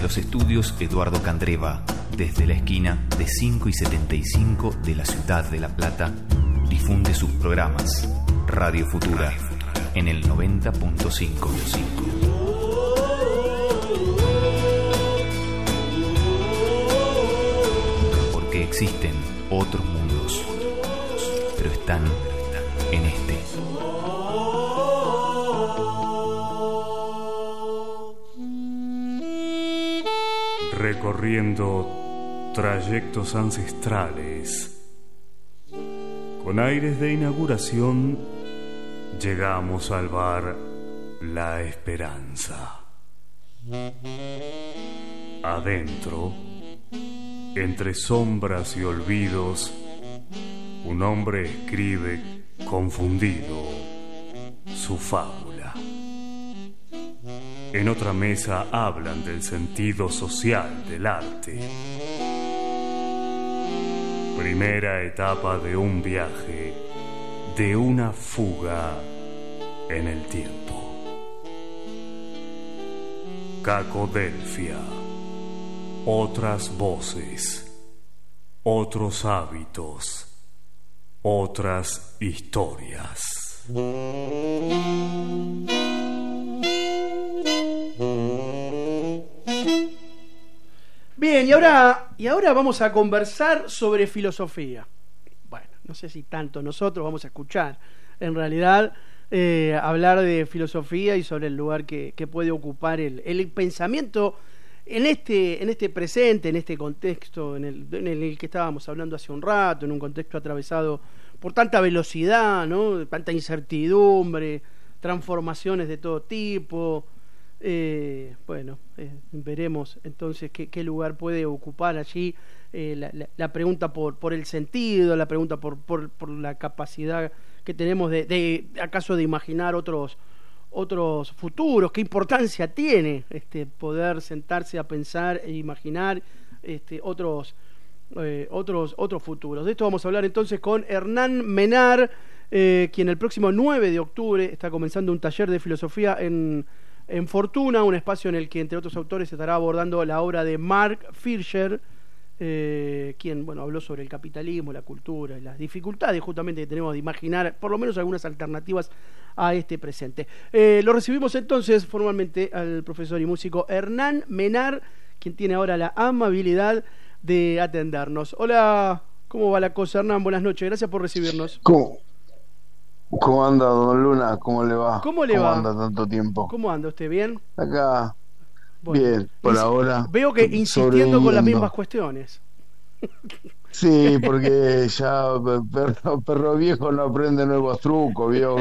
los estudios Eduardo Candreva, desde la esquina de 5 y 75 de la ciudad de La Plata, difunde sus programas Radio Futura en el 90.5. Porque existen otros mundos, pero están en este. Recorriendo trayectos ancestrales, con aires de inauguración, llegamos al bar La Esperanza. Adentro, entre sombras y olvidos, un hombre escribe confundido su fábula. En otra mesa hablan del sentido social del arte. Primera etapa de un viaje, de una fuga en el tiempo. Cacodelfia. Otras voces, otros hábitos, otras historias. Bien, y ahora vamos a conversar sobre filosofía. Bueno, no sé si tanto nosotros vamos a escuchar, en realidad, hablar de filosofía y sobre el lugar que puede ocupar el pensamiento en este presente, en este contexto en el que estábamos hablando hace un rato, en un contexto atravesado por tanta velocidad, ¿no? Tanta incertidumbre, transformaciones de todo tipo. Veremos entonces qué lugar puede ocupar allí la pregunta por el sentido, la pregunta por la capacidad que tenemos de acaso de imaginar otros futuros. Qué importancia tiene poder sentarse a pensar e imaginar otros futuros. De esto vamos a hablar entonces con Hernán Menar, quien el próximo 9 de octubre está comenzando un taller de filosofía en Fortuna, un espacio en el que, entre otros autores, estará abordando la obra de Mark Fisher, quien habló sobre el capitalismo, la cultura y las dificultades justamente que tenemos de imaginar por lo menos algunas alternativas a este presente. Lo recibimos entonces formalmente al profesor y músico Hernán Menar, quien tiene ahora la amabilidad de atendernos. Hola, ¿cómo va la cosa, Hernán? Buenas noches, gracias por recibirnos. ¿Cómo anda, don Luna? ¿Cómo le va? ¿Cómo le va? ¿Cómo anda tanto tiempo? ¿Cómo anda usted? ¿Bien? Acá, bueno, bien, por ahora. Veo que insistiendo con las mismas cuestiones. Sí, porque ya perro viejo no aprende nuevos trucos, ¿vio?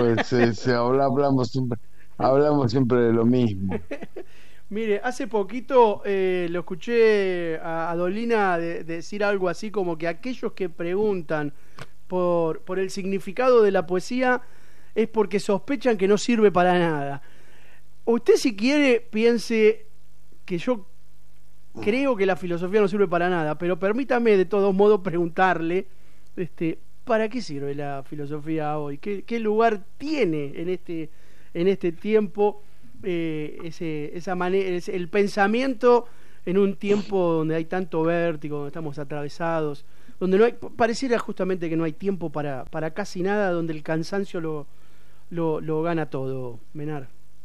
Hablamos siempre de lo mismo. Mire, hace poquito lo escuché a Dolina decir algo así como que aquellos que preguntan por el significado de la poesía es porque sospechan que no sirve para nada. Usted, si quiere, piense que yo creo que la filosofía no sirve para nada, pero permítame de todos modos preguntarle ¿para qué sirve la filosofía hoy? ¿Qué lugar tiene en este tiempo esa manera, el pensamiento en un tiempo donde hay tanto vértigo, donde estamos atravesados, donde pareciera justamente que no hay tiempo para casi nada, donde el cansancio lo gana todo, Menar?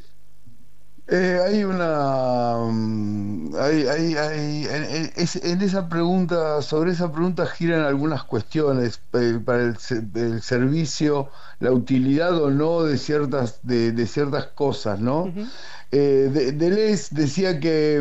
En esa pregunta, sobre esa pregunta giran algunas cuestiones para el servicio, la utilidad o no de ciertas cosas, ¿no? Uh-huh. Deleuze decía que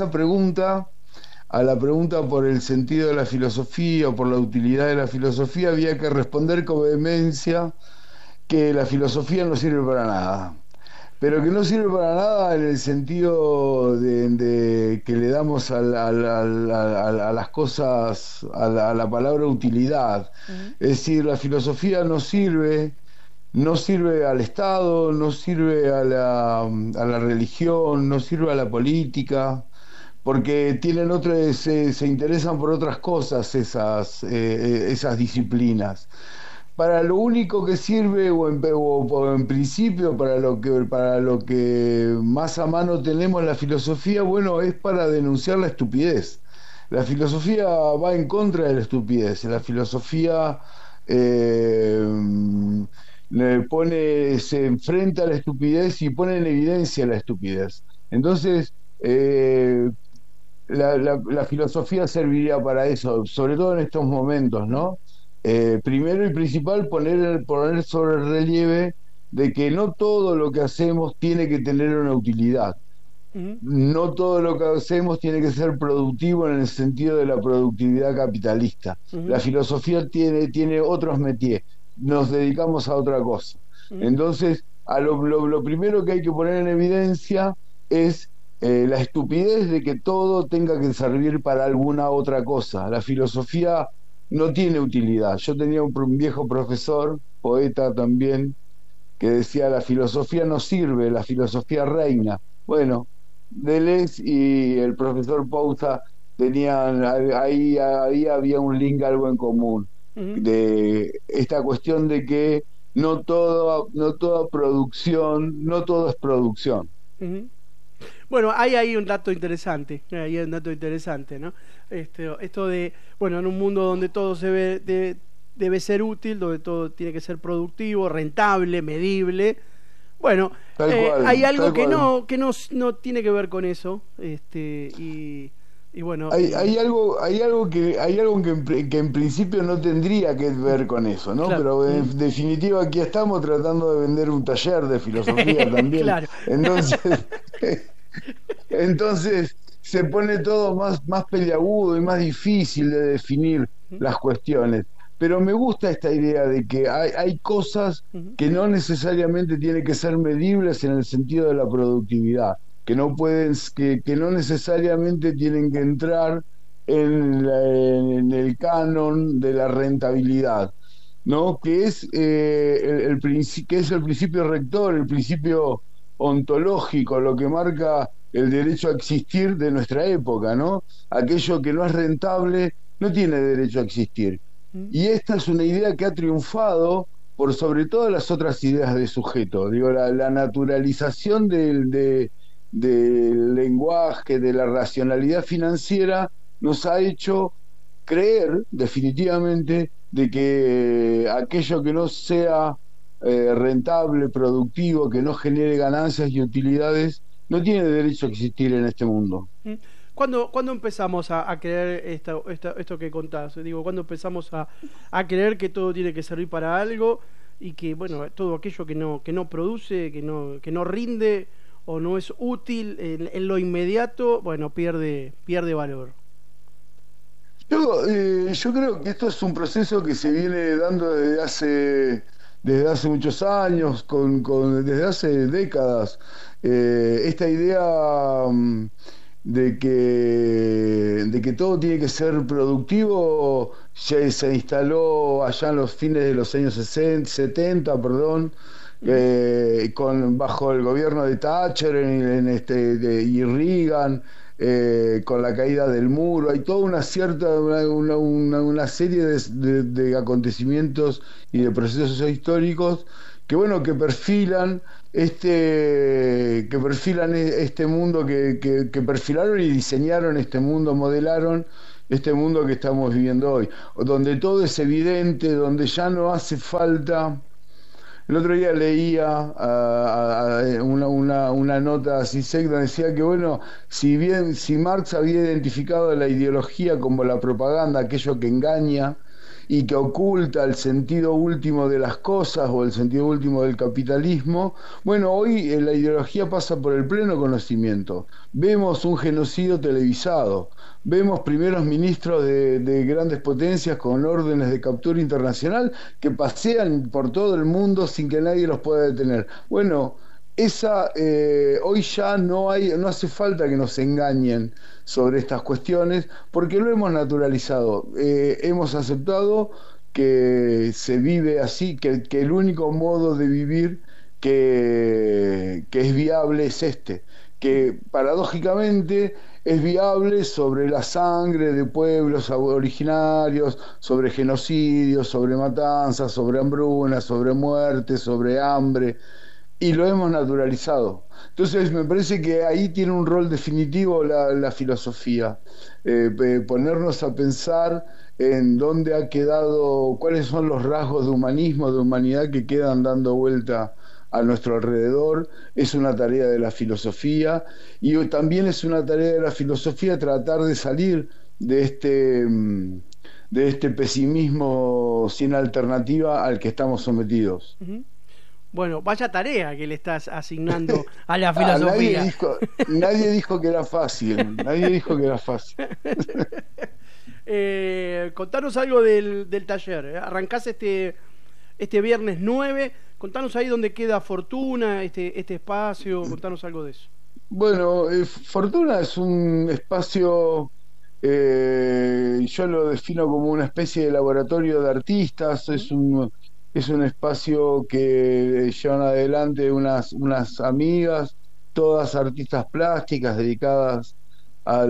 a la pregunta por el sentido de la filosofía o por la utilidad de la filosofía había que responder con vehemencia que la filosofía no sirve para nada, pero que no sirve para nada en el sentido de que le damos a las cosas, a la palabra utilidad. Uh-huh. Es decir, la filosofía no sirve al Estado, no sirve a la religión, no sirve a la política, porque tienen se interesan por otras cosas esas disciplinas. para lo único que sirve, o en principio para lo que más a mano tenemos la filosofía, bueno, es para denunciar la estupidez. La filosofía va en contra de la estupidez. La filosofía se enfrenta a la estupidez y pone en evidencia la estupidez. Entonces, la filosofía serviría para eso, sobre todo en estos momentos, ¿no? Primero y principal, poner sobre el relieve de que no todo lo que hacemos tiene que tener una utilidad. No todo lo que hacemos tiene que ser productivo en el sentido de la productividad capitalista. La filosofía tiene otros métiers, nos dedicamos a otra cosa. Entonces, lo primero que hay que poner en evidencia es la estupidez de que todo tenga que servir para alguna otra cosa. La filosofía no tiene utilidad. Yo tenía un viejo profesor, poeta también, que decía: la filosofía no sirve, la filosofía reina. Bueno, Deleuze y el profesor Pousa tenían, ahí había un link, algo en común, de esta cuestión de que no toda producción, no todo es producción. Bueno, hay ahí un dato interesante, ¿no? Esto de, bueno, en un mundo donde todo debe ser útil, donde todo tiene que ser productivo, rentable, medible. Bueno, hay algo que no tiene que ver con eso, y bueno, hay algo que en principio no tendría que ver con eso, ¿no? Claro. Pero en definitiva aquí estamos tratando de vender un taller de filosofía también. Claro. Entonces se pone todo más peliagudo y más difícil de definir las cuestiones. Pero me gusta esta idea de que hay cosas que no necesariamente tienen que ser medibles en el sentido de la productividad, que no necesariamente tienen que entrar en el canon de la rentabilidad, ¿no? Que es el principio rector, el principio ontológico, lo que marca el derecho a existir de nuestra época, ¿no? Aquello que no es rentable no tiene derecho a existir. Y esta es una idea que ha triunfado por sobre todas las otras ideas de sujeto. Digo, la naturalización del lenguaje, de la racionalidad financiera, nos ha hecho creer definitivamente de que aquello que no sea rentable, productivo, que no genere ganancias y utilidades, no tiene derecho a existir en este mundo. ¿Cuándo empezamos a creer esto que contás? Digo, ¿cuándo empezamos a creer que todo tiene que servir para algo y que, bueno, todo aquello que no produce, que no rinde o no es útil en lo inmediato, bueno, pierde valor? Yo creo que esto es un proceso que se viene dando desde hace muchos años, desde hace décadas. Esta idea de que todo tiene que ser productivo ya se instaló allá en los fines de los años 70, bajo el gobierno de Thatcher y Reagan, con la caída del muro. Hay toda una serie de acontecimientos y de procesos históricos que perfilan este mundo, que perfilaron y diseñaron este mundo, modelaron este mundo que estamos viviendo hoy, donde todo es evidente, donde ya no hace falta. El otro día leía una nota así donde decía que, bueno, si Marx había identificado la ideología como la propaganda, aquello que engaña y que oculta el sentido último de las cosas o el sentido último del capitalismo, bueno, hoy la ideología pasa por el pleno conocimiento. Vemos un genocidio televisado, vemos primeros ministros de grandes potencias con órdenes de captura internacional que pasean por todo el mundo sin que nadie los pueda detener. Bueno, hoy ya no hace falta que nos engañen sobre estas cuestiones, porque lo hemos naturalizado. Hemos aceptado que se vive así, que el único modo de vivir que es viable es que paradójicamente es viable sobre la sangre de pueblos originarios, sobre genocidios, sobre matanzas, sobre hambrunas, sobre muerte, sobre hambre, y lo hemos naturalizado. Entonces me parece que ahí tiene un rol definitivo la filosofía, ponernos a pensar en dónde ha quedado, cuáles son los rasgos de humanismo, de humanidad que quedan dando vuelta a nuestro alrededor. Es una tarea de la filosofía, y también es una tarea de la filosofía tratar de salir de este pesimismo sin alternativa al que estamos sometidos. Uh-huh. Bueno, vaya tarea que le estás asignando a la filosofía. Nadie dijo que era fácil. Nadie dijo que era fácil. Contanos algo del taller. Arrancás este viernes 9. Contanos ahí dónde queda Fortuna, este espacio. Contanos algo de eso. Bueno, Fortuna es un espacio, yo lo defino como una especie de laboratorio de artistas. Es un espacio que llevan adelante unas amigas, todas artistas plásticas dedicadas a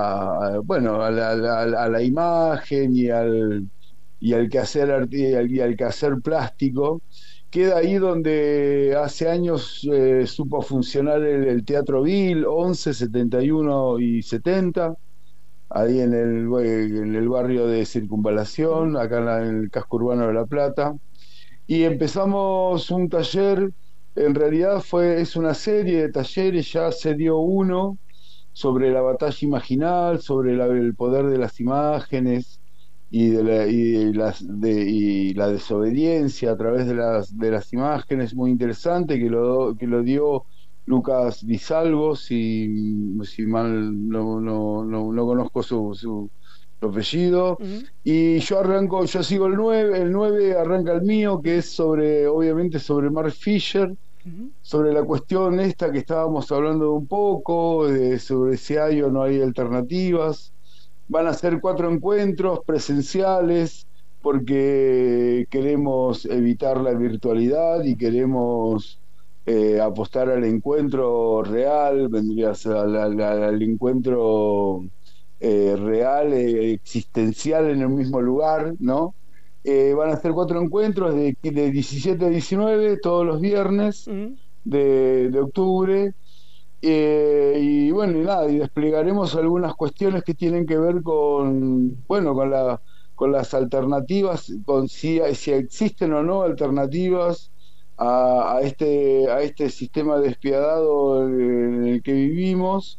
la imagen y al quehacer plástico. Queda ahí donde hace años supo funcionar el Teatro Vil, 11, 71 y 70, ahí en el barrio de Circunvalación, acá en el casco urbano de La Plata. Y empezamos un taller, en realidad es una serie de talleres, ya se dio uno sobre la batalla imaginal, sobre el poder de las imágenes y la desobediencia a través de las imágenes, muy interesante, que lo dio Lucas Di Salvo, si mal no conozco su apellido. Uh-huh. Y yo sigo el 9 arranca el mío, que es obviamente sobre Mark Fisher, uh-huh, sobre la cuestión esta que estábamos hablando un poco, sobre si hay o no hay alternativas. Van a ser 4 encuentros presenciales, porque queremos evitar la virtualidad y queremos apostar al encuentro real, vendría a ser al encuentro real, existencial en el mismo lugar, ¿no? Van a ser 4 encuentros de 17 a 19 todos los viernes, uh-huh, de octubre, y bueno, y desplegaremos algunas cuestiones que tienen que ver con las alternativas, con si existen o no alternativas a este sistema despiadado en el que vivimos.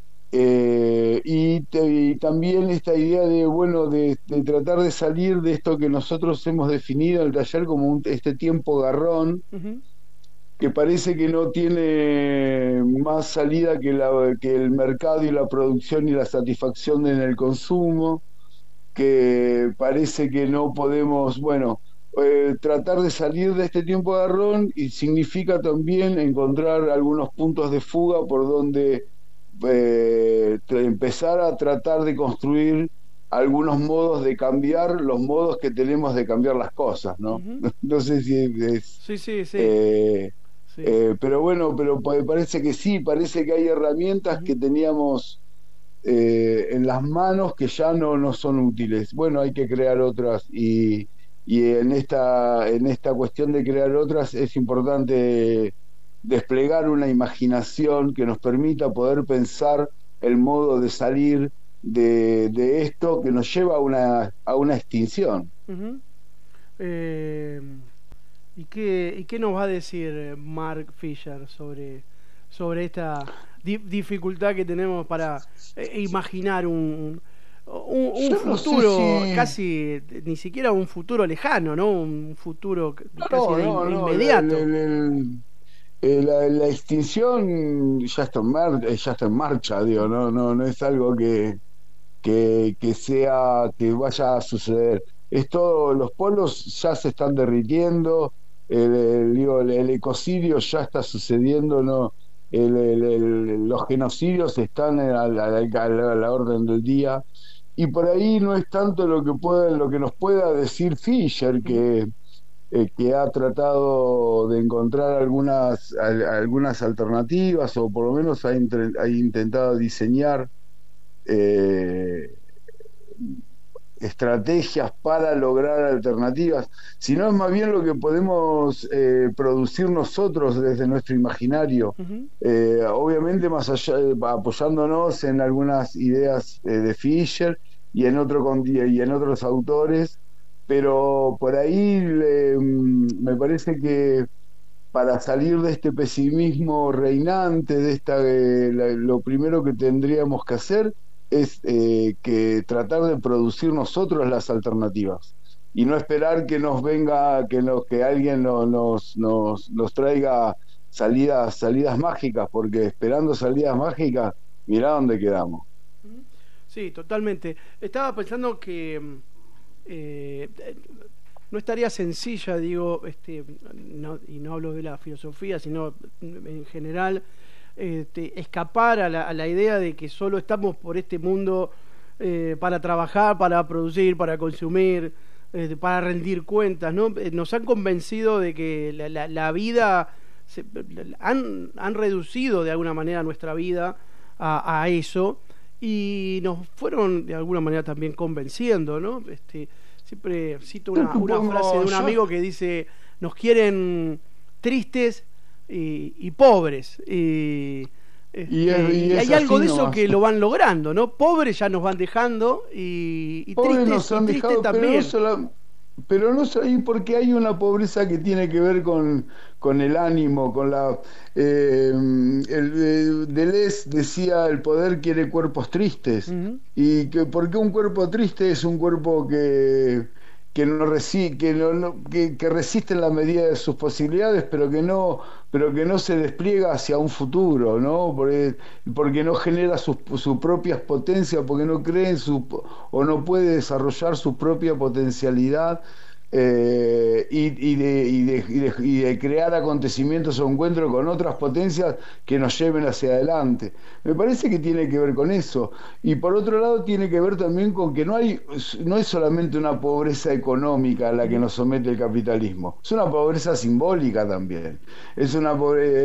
Y también esta idea de tratar de salir de esto que nosotros hemos definido en el taller como este tiempo garrón, uh-huh, que parece que no tiene más salida que el mercado y la producción y la satisfacción en el consumo, que parece que no podemos, tratar de salir de este tiempo garrón, y significa también encontrar algunos puntos de fuga por donde empezar a tratar de construir algunos modos de cambiar los modos que tenemos de cambiar las cosas, ¿no? Uh-huh. No sé si es... Sí. Sí. Pero parece que sí, parece que hay herramientas, uh-huh, que teníamos en las manos que ya no son útiles. Bueno, hay que crear otras, y en esta cuestión de crear otras es importante desplegar una imaginación que nos permita poder pensar el modo de salir de esto que nos lleva a una extinción. Uh-huh. ¿Y qué nos va a decir Mark Fisher sobre esta dificultad que tenemos para imaginar un futuro, casi ni siquiera un futuro lejano, ¿no? Un futuro casi inmediato. La extinción ya está en marcha, digo, no es algo que vaya a suceder. Los polos ya se están derritiendo, el ecocidio ya está sucediendo, ¿no? Los genocidios están a la orden del día, y por ahí no es tanto lo que nos pueda decir Fisher, que ha tratado de encontrar algunas alternativas, o por lo menos ha intentado diseñar estrategias para lograr alternativas, sino es más bien lo que podemos producir nosotros desde nuestro imaginario. Obviamente más allá, apoyándonos en algunas ideas de Fisher y en otros autores, pero por ahí me parece que para salir de este pesimismo reinante, lo primero que tendríamos que hacer es que tratar de producir nosotros las alternativas y no esperar que nos venga, que alguien nos traiga salidas mágicas, porque esperando salidas mágicas, mirá dónde quedamos. Sí, totalmente. Estaba pensando que no estaría sencilla, digo, y no hablo de la filosofía, sino en general, escapar a la idea de que solo estamos por este mundo para trabajar, para producir, para consumir, para rendir cuentas, ¿no? Nos han convencido de que la vida, han reducido de alguna manera nuestra vida a eso, y nos fueron de alguna manera también convenciendo, ¿no? Siempre cito una frase de un amigo que dice: nos quieren tristes y pobres, y hay algo de eso nomás, que lo van logrando, ¿no? Pobres ya nos van dejando, y tristes también. Pero no solo, porque hay una pobreza que tiene que ver con el ánimo, con la Deleuze decía: el poder quiere cuerpos tristes. Y porque un cuerpo triste es un cuerpo que resiste en la medida de sus posibilidades, pero que no se despliega hacia un futuro, ¿no? Porque no genera sus propias potencias, porque no cree o no puede desarrollar su propia potencialidad, y de crear acontecimientos o encuentros con otras potencias que nos lleven hacia adelante. Me parece que tiene que ver con eso. Y por otro lado tiene que ver también con que no es solamente una pobreza económica a la que nos somete el capitalismo, es una pobreza simbólica también, es una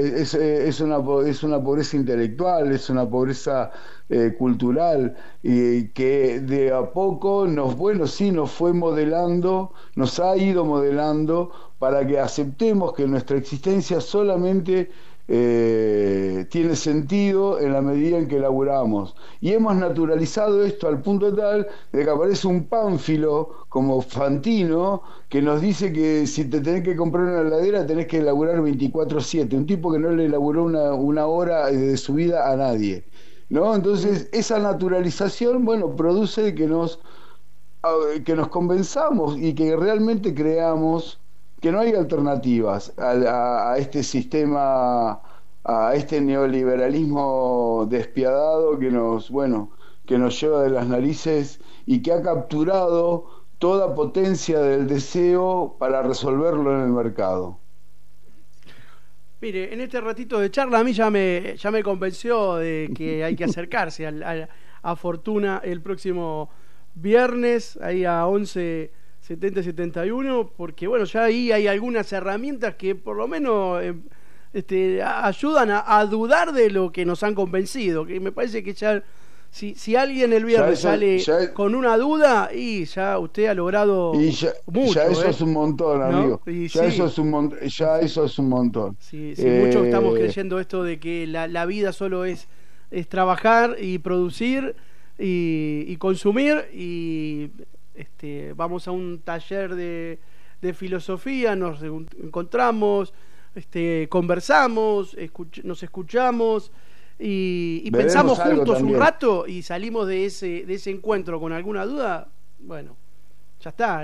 pobreza intelectual, es una pobreza cultural, que de a poco nos fue modelando, nos ha ido modelando para que aceptemos que nuestra existencia solamente tiene sentido en la medida en que laburamos, y hemos naturalizado esto al punto tal de que aparece un pánfilo como Fantino que nos dice que si te tenés que comprar una heladera tenés que laburar 24/7, un tipo que no le laburó una hora de su vida a nadie, ¿no? Entonces esa naturalización, bueno, produce que nos convenzamos y que realmente creamos que no hay alternativas a este sistema, a este neoliberalismo despiadado que nos lleva de las narices y que ha capturado toda potencia del deseo para resolverlo en el mercado. Mire, en este ratito de charla a mí ya me convenció de que hay que acercarse a Fortuna el próximo viernes, ahí a 11:70-71, porque bueno, ya ahí hay algunas herramientas que por lo menos ayudan a dudar de lo que nos han convencido, que me parece que ya si alguien el viernes sale con una duda, y ya usted ha logrado mucho. Ya eso es un montón, amigo. ¿No? Eso es un montón. Sí, muchos estamos creyendo esto de que la vida solo es trabajar y producir y consumir, y vamos a un taller de filosofía, nos encontramos, conversamos, nos escuchamos y pensamos juntos un rato, y salimos de ese encuentro con alguna duda. Bueno, ya está,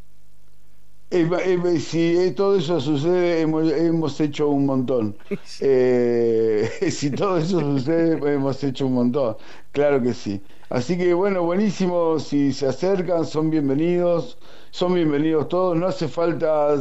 si todo eso sucede, hemos hecho un montón. Si todo eso sucede, hemos hecho un montón. Claro que sí. Así que bueno, buenísimo. Si se acercan, son bienvenidos todos. No hace falta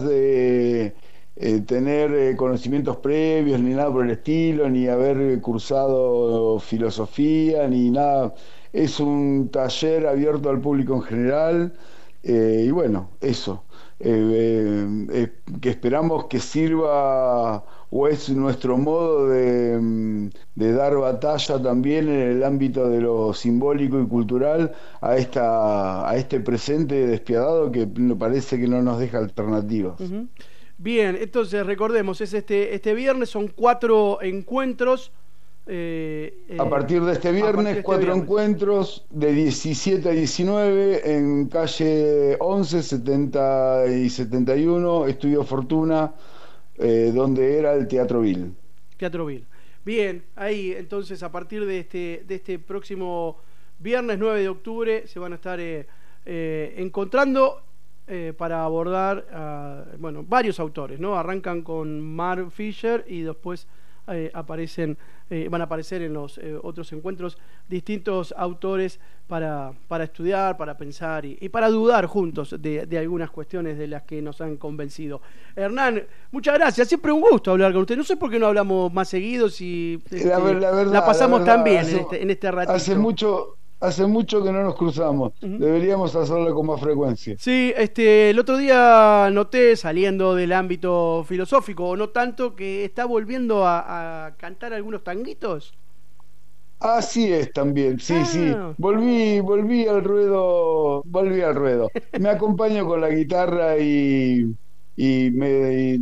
tener conocimientos previos ni nada por el estilo, ni haber cursado filosofía ni nada. Es un taller abierto al público en general, y bueno, eso, que esperamos que sirva o es nuestro modo de dar batalla también en el ámbito de lo simbólico y cultural a este presente despiadado que me parece que no nos deja alternativas. Uh-huh. Bien, entonces recordemos, es este viernes, son 4 encuentros. A partir de este viernes, 4 encuentros de 17 a 19 en calle 11, 70 y 71, Estudio Fortuna, donde era el Teatro Vil. Teatro Vil. Bien, ahí entonces a partir de este próximo viernes 9 de octubre se van a estar encontrando para abordar varios autores, ¿no? Arrancan con Mark Fisher y después van a aparecer en los otros encuentros distintos autores para estudiar, para pensar y para dudar juntos de algunas cuestiones de las que nos han convencido. Hernán, muchas gracias, siempre un gusto hablar con usted. No sé por qué no hablamos más seguidos y la pasamos tan bien en este ratito. Hace mucho que no nos cruzamos. Uh-huh. Deberíamos hacerlo con más frecuencia. Sí, el otro día noté, saliendo del ámbito filosófico, o no tanto, que está volviendo a cantar algunos tanguitos. Así es también, sí. Volví al ruedo. Me acompaño con la guitarra y me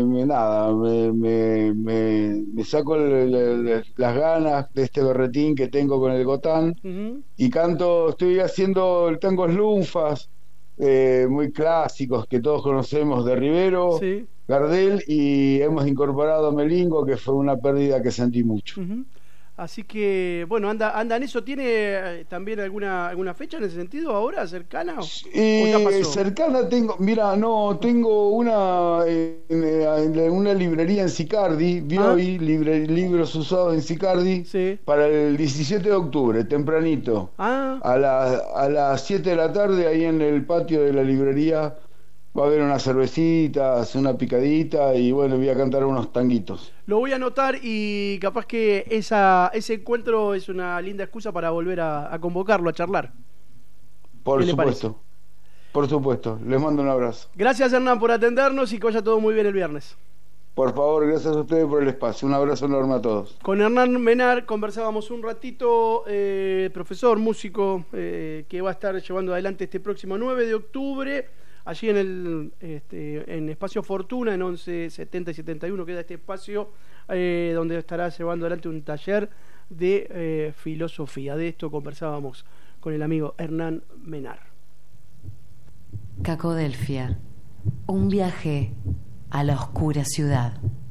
saco las ganas de este berretín que tengo con el gotán. Uh-huh. Y estoy haciendo tangos lunfas muy clásicos que todos conocemos de Rivero, sí. Gardel, y hemos incorporado Melingo, que fue una pérdida que sentí mucho. Uh-huh. Así que, bueno, anda en eso. ¿Tiene también alguna fecha en ese sentido ahora, cercana? Cercana tengo una en una librería en Sicardi, libros usados en Sicardi, sí. Para el 17 de octubre, tempranito, a las 7 de la tarde, ahí en el patio de la librería. Va a haber unas cervecitas, una picadita y bueno, voy a cantar unos tanguitos. Lo voy a anotar y capaz que ese encuentro es una linda excusa para volver a convocarlo, a charlar. Por supuesto. Les mando un abrazo. Gracias, Hernán, por atendernos y que vaya todo muy bien el viernes. Por favor, gracias a ustedes por el espacio. Un abrazo enorme a todos. Con Hernán Menar conversábamos un ratito, profesor, músico, que va a estar llevando adelante este próximo 9 de octubre. Allí en Espacio Fortuna, en 11, 70 y 71, queda este espacio donde estará llevando adelante un taller de filosofía. De esto conversábamos con el amigo Hernán Menar. Cacodelfia, un viaje a la oscura ciudad.